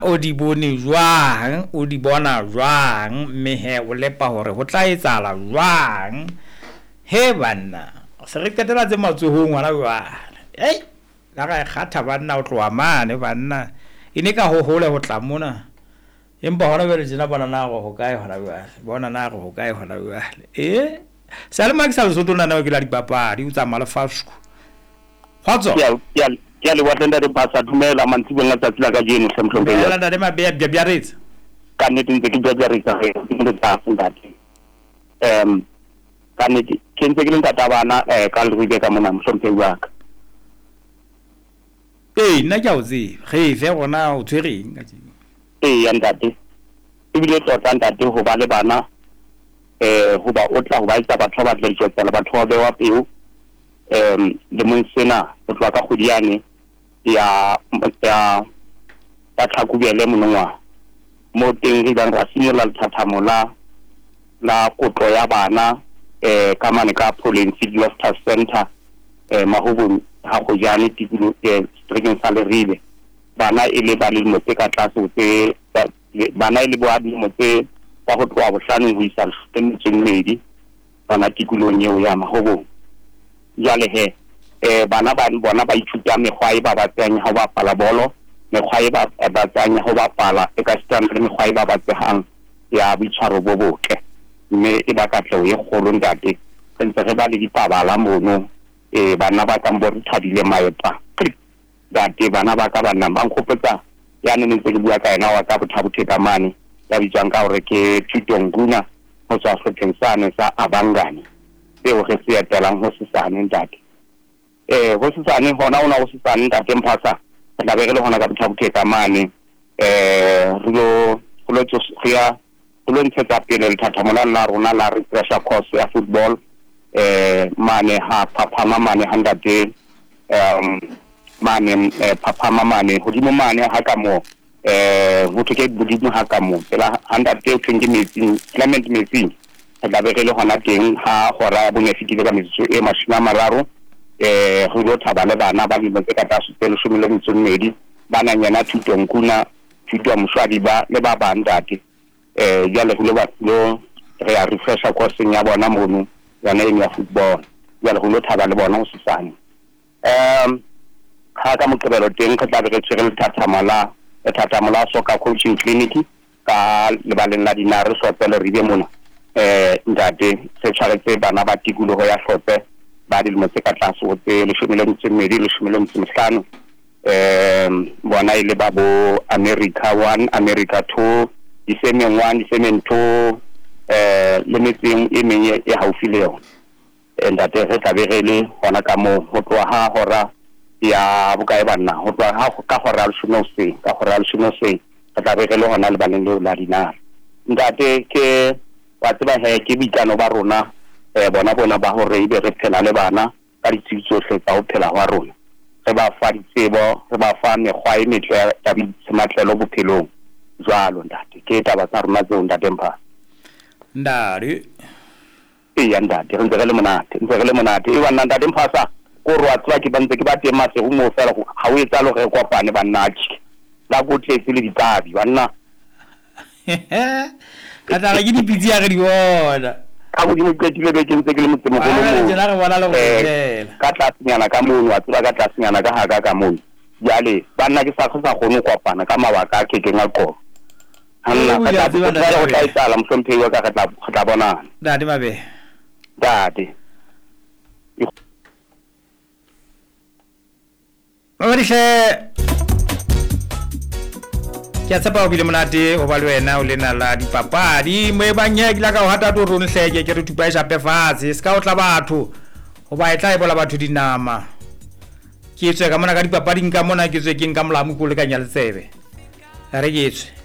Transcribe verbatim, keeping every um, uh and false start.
o di bone jwang o di bona jwang mme he o lepa hore ho tla etsala jwang he banna se re ketela tse matsohong ngwana jwang ei la ga kgatha banna o tloa mane banna ine ka ho hole ho tla mona empa hona bele tsena bona na go ho kae hona jwale bona na go ho kae hona jwale eh salma ke sa Lesotho nna na ke la dipapadi o tsamaya le fasco kgotso ya ya ya le watlenda re pasa dumela mantsibeng la tsatsila ka jeno semhlombe ya la nda ma be bya bya retsa ka nnete ntse ke bya bya retsa ge ke tsa fundati em ka nnete ke ntse ke le ntata bana eh ka le rube ka mona mhlombe wa ka eh nna ja o tse ge fe gona o tshwereng ka tseng eh ya ntate ibile tota ntate ho ba le bana eh ho ba o tla ho ba itsa batho ba tle tsela batho ba bewa peo em le monsena o tloa ka godiane ya ya ta tlhakubele monongwa mo teng re bang ra simola lethathamo la la kotlo ya bana eh ka mane ka Polensi Gloucester Center eh mahobong ha go jane tikulo eh streking sa le rile bana ile ba le motse ka tlase tse bana ile boa di motse ba go tloa bohlano ho isa le mmedi bana tikulo nyeo ya mahobong jale he eh bana ba bona ba ithuta mekgwa e ba batsanya ha ba pala bolo mekgwa e ba batsanya ha ba pala e ka stand le mekgwa e ba batsehang ya boitshwaro bo botle mme e ba ka tlo e kgolo ntate ntse re ba le dipabala mono eh bana ba ka mbo thabile maepa date bana ba ka bana ba nkgopetsa ya ne ntse ke bua ka ena wa ka bothabuthe ka mane ya bitsang ka hore ke Thutonguna ho tswa Sotensane sa Abangani eo ge se etelang ho sesane ntate eh ho sesane hona ona ho sesane ntate mphasa tla be re le hona ka bothabuthe ka mane eh re lo go lo tsosia go lo ntshetsa pele le thathamola la rona la refresher course ya football eh mane ha phaphama mane ntate um mane phaphama mane hodimo mane ha ka mo eh ho tloke bodimo ha ka mo pela ntate twenty metsi clement metsi tla be re le hona teng ha hora ya bone fitile ka metso e mashina mararo eh go lo thaba le bana ba le ka taso tse leshome le metso mmedi bana nyana Thutonguna Thuto Mshwadi ba le ba bandate eh jale go le ba lo re a refresher course ya bona mono ya name ya football jale go lo thaba le bona ho sesane um ha ka mokebelo teng ka tla be re tsere le thathamala le thathamala soccer coaching clinic ka le ba leng la dinare so pele re be mona eh ntate se tshwaretse bana ba tikulo ho ya hlotse ba di mo tse ka tlase o tse le shome le ntse mmedi le shome le ntse mhlano em bona ile ba bo America one America two Disemen one Disemen two eh le metseng e menye e haufi le yona ntate re tla be re le hona ka mo ho tloha ha hora ya bokae bana ho tloha ha ka hora le shome se ka hora le shome se re tla be re le hona le baneng le la dinare ntate ke wa tseba he ke bitano ba rona eh bona bona ba hore ibe re phela le bana ka ditshitso tsohle tsa ho phela wa rona re ba fa ditsebo re ba fa mekgwa e metle ya boitsematlelo bophelong jwalo ntate ke taba tsa rona tseo ntate mpha ndare e ya ntate re ntse re le monate ntse re le monate e wa ntate mpha sa go rwa tswa ke bantse ke ba teng mase go mo fela go ha o etsa lo re kopane bannathi la go tletse le ditabi banna ka tla ke dipitsi ya re di bona ka go di mo ketile be ke ntse ke le motse mogolo mo jela re bona le go fela ka tlasenyana ka mono wa tswa ka tlasenyana ka ha ka ka mono jale banna ke sa kgotsa go no kopana ka mabaka a kekeng a go hanna ka tla go tla itala mhlomphe wa ka tla tla bona dade mabe dade Marishe ke tsapa o bile monate o ba le wena o lena la dipapadi mo e banya ke la ka o hata to rone hleke ke re thupa e shape fatshe se ka o tla batho o ba e tla e bola batho dinama ke tswe ka mona ka dipapadi nka mona ke tswe ke nka molamu ko le ka nya letsebe re ke tswe